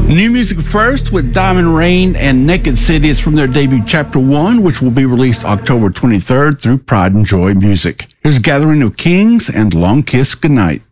New music first with Diamond Rain and Naked City is from their debut Chapter 1, which will be released October 23rd through Pride and Joy Music. Here's Gathering of Kings and Long Kiss Goodnight.